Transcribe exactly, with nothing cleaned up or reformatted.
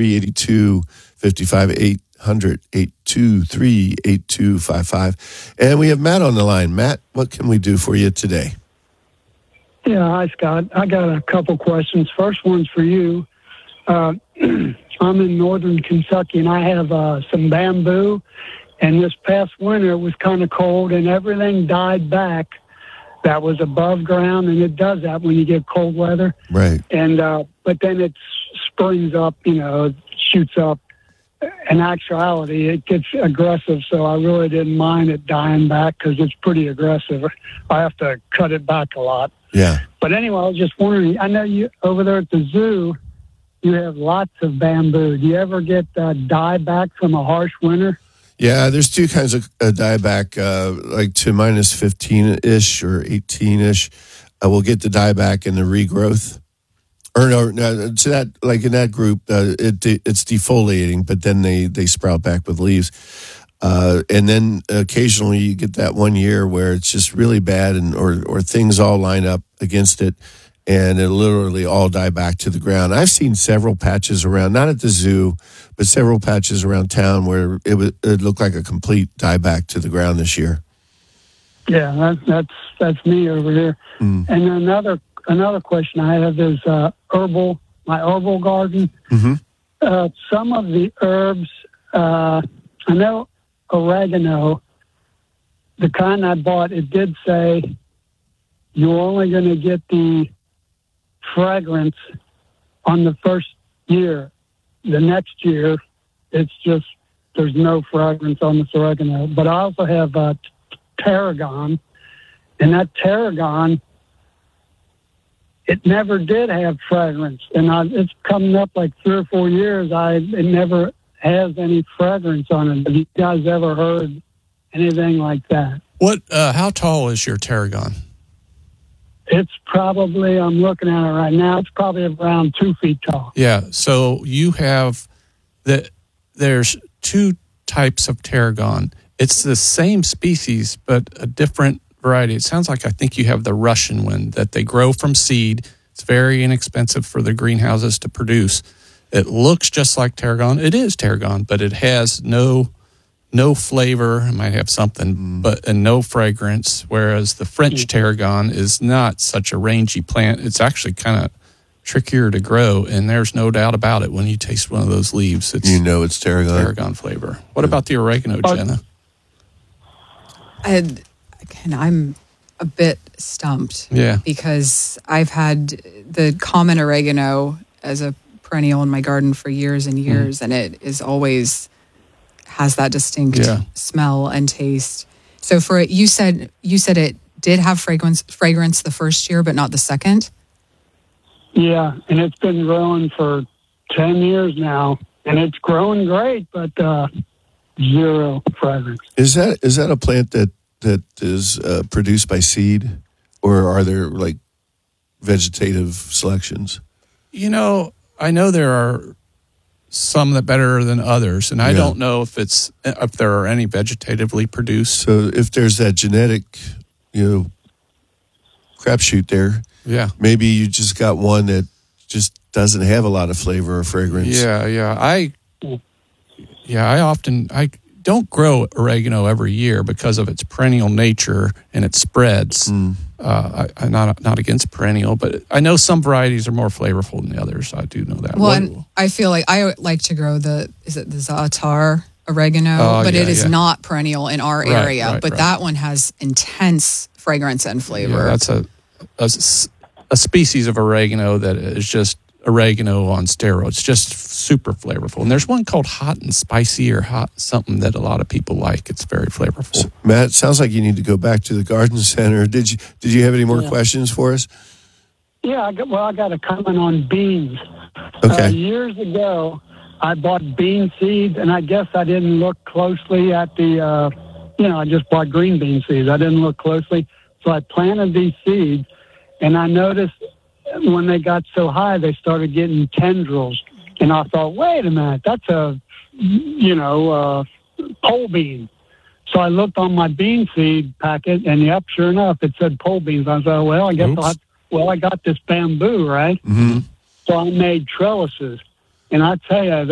three eight two, five five, eight hundred, eight two three, eight two five five. And we have Matt on the line. Matt, what can we do for you today? Yeah, hi, Scott. I got a couple questions. First one's for you. Uh, I'm in northern Kentucky, and I have uh, some bamboo. And this past winter, it was kind of cold, and everything died back that was above ground, and it does that when you get cold weather. Right. And uh, but then it springs up, you know, it shoots up. In actuality, it gets aggressive, so I really didn't mind it dying back because it's pretty aggressive. I have to cut it back a lot. Yeah. But anyway, I was just wondering, I know you over there at the zoo, you have lots of bamboo. Do you ever get uh, dieback from a harsh winter? Yeah, there's two kinds of uh, dieback, uh, like to minus fifteen-ish or eighteen-ish. Uh, we'll get the dieback and the regrowth. Or no, no, to that, like in that group, uh, it it's defoliating, but then they, they sprout back with leaves. Uh, and then occasionally you get that one year where it's just really bad, and or or things all line up against it, and it literally all die back to the ground. I've seen several patches around, not at the zoo, but several patches around town where it would it looked like a complete die back to the ground this year. Yeah, that, that's that's me over here. Mm. And another. Another question I have is uh, herbal, my herbal garden. Mm-hmm. Uh, some of the herbs, uh, I know oregano, the kind I bought, it did say you're only going to get the fragrance on the first year. The next year, it's just, there's no fragrance on this oregano. But I also have uh, tarragon, and that tarragon, it never did have fragrance, and I, it's coming up like three or four years. I it never has any fragrance on it. Have you guys ever heard anything like that? What? Uh, how tall is your tarragon? It's probably, I'm looking at it right now, it's probably around two feet tall. Yeah. So you have the there's two types of tarragon. It's the same species, but a different variety. It sounds like I think you have the Russian one that they grow from seed. It's very inexpensive for the greenhouses to produce. It looks just like tarragon. It is tarragon, but it has no no flavor. It might have something, mm. but and no fragrance. Whereas the French tarragon is not such a rangy plant. It's actually kind of trickier to grow, and there's no doubt about it. When you taste one of those leaves, it's you know it's tarragon. Tarragon flavor. What yeah. about the oregano, Jenna? I had, Again, I'm a bit stumped. Yeah. Because I've had the common oregano as a perennial in my garden for years and years, mm. and it is always has that distinct yeah. smell and taste. So for it, you said you said it did have fragrance fragrance the first year, but not the second. Yeah, and it's been growing for ten years now, and it's growing great, but uh, zero fragrance. Is that is that a plant that? that is uh, produced by seed, or are there like vegetative selections? You know, I know there are some that better than others, and I yeah. don't know if it's if there are any vegetatively produced. So if there's that genetic, you know, crapshoot there, yeah, maybe you just got one that just doesn't have a lot of flavor or fragrance. Yeah, yeah, I, yeah, I often I. don't grow oregano every year because of its perennial nature and it spreads. Mm. Uh, I, I'm not not against perennial, but I know some varieties are more flavorful than the others. I do know that. Well, and I feel like I like to grow the is it the za'atar oregano, oh, but yeah, it is yeah. not perennial in our right, area. Right, but right. that one has intense fragrance and flavor. Yeah, that's a, a a species of oregano that is just oregano on steroids, just super flavorful. And there's one called hot and spicy or hot something that a lot of people like. It's very flavorful. So, Matt, sounds like you need to go back to the garden center. Did you did you have any more yeah. questions for us? Yeah, I got, well, I got a comment on beans. Okay. Uh, years ago, I bought bean seeds, and I guess I didn't look closely at the, uh, you know, I just bought green bean seeds. I didn't look closely. So I planted these seeds, and I noticed when they got so high, they started getting tendrils. And I thought, wait a minute, that's a, you know, uh, pole bean. So I looked on my bean seed packet, and yep, sure enough, it said pole beans. I thought, well, I guess I'll have, well, I got this bamboo, right? Mm-hmm. So I made trellises. And I tell you,